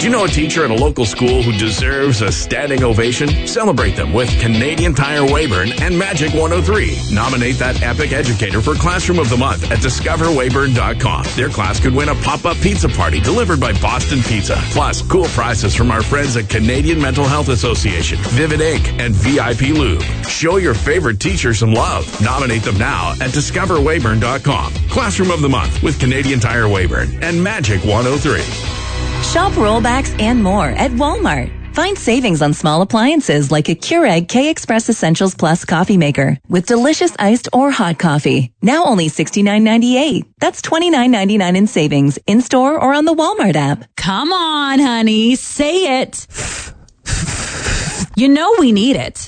Do you know a teacher at a local school who deserves a standing ovation? Celebrate them with Canadian Tire Weyburn and Magic 103. Nominate that epic educator for Classroom of the Month at discoverweyburn.com. Their class could win a pop-up pizza party delivered by Boston Pizza. Plus, cool prizes from our friends at Canadian Mental Health Association, Vivid Inc., and VIP Lube. Show your favorite teacher some love. Nominate them now at discoverweyburn.com. Classroom of the Month with Canadian Tire Weyburn and Magic 103. Shop rollbacks and more at Walmart. Find savings on small appliances like a Keurig K-Express Essentials Plus coffee maker with delicious iced or hot coffee. Now only $69.98. That's $29.99 in savings in-store or on the Walmart app. Come on, honey. Say it. You know we need it.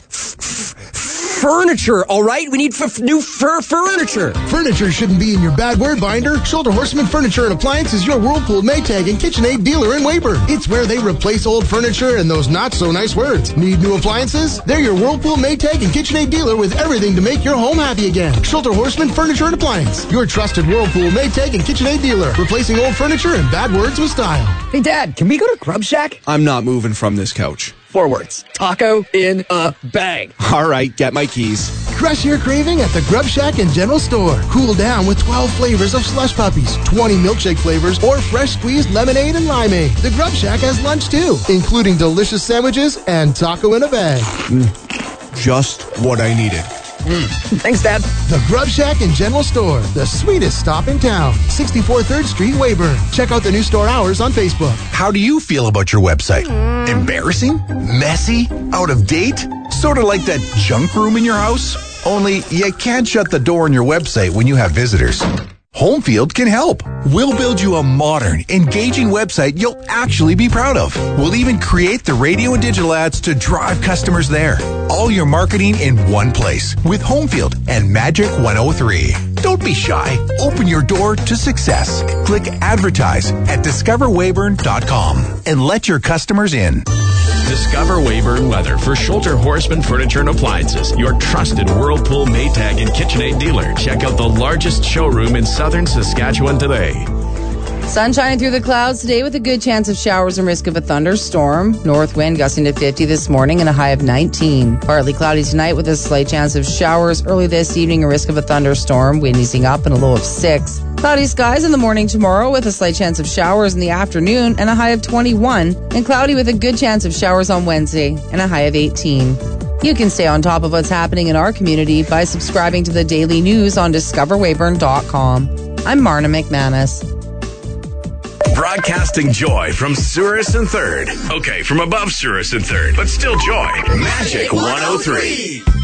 Furniture, all right? We need new furniture. Furniture shouldn't be in your bad word binder. Shoulder Horseman Furniture and Appliance is your Whirlpool, Maytag, and KitchenAid dealer in Weyburn. It's where they replace old furniture and those not-so-nice words. Need new appliances? They're your Whirlpool, Maytag, and KitchenAid dealer with everything to make your home happy again. Shoulder Horseman Furniture and Appliance, your trusted Whirlpool, Maytag, and KitchenAid dealer, replacing old furniture and bad words with style. Hey, Dad, can we go to Grub Shack? I'm not moving from this couch. 4 words. Taco in a bag. All right, get my keys. Crush your craving at the Grub Shack and General Store. Cool down with 12 flavors of slush puppies, 20 milkshake flavors, or fresh squeezed lemonade and limeade. The Grub Shack has lunch too, including delicious sandwiches and taco in a bag. Just what I needed. Thanks, Dad. The Grub Shack and General Store, the sweetest stop in town. 64 3rd Street, Weyburn. Check out the new store hours on Facebook. How do you feel about your website? Embarrassing? Messy? Out of date? Sort of like that junk room in your house? Only you can't shut the door on your website when you have visitors. Homefield can help. We'll build you a modern, engaging website you'll actually be proud of. We'll even create the radio and digital ads to drive customers there. All your marketing in one place with Homefield and Magic 103. Don't be shy. Open your door to success. Click advertise at discoverweyburn.com and let your customers in. Discover Weyburn Weather for Shoulder Horseman Furniture and Appliances, your trusted Whirlpool, Maytag, and KitchenAid dealer. Check out the largest showroom in southern Saskatchewan today. Sun shining through the clouds today with a good chance of showers and risk of a thunderstorm. North wind gusting to 50 this morning and a high of 19. Partly cloudy tonight with a slight chance of showers early this evening and risk of a thunderstorm. Wind easing up and a low of 6. Cloudy skies in the morning tomorrow with a slight chance of showers in the afternoon and a high of 21. And cloudy with a good chance of showers on Wednesday and a high of 18. You can stay on top of what's happening in our community by subscribing to the daily news on discoverweyburn.com. I'm Marna McManus. Broadcasting joy from Souris and 3rd. Okay, from above Souris and 3rd, but still joy. Magic 103.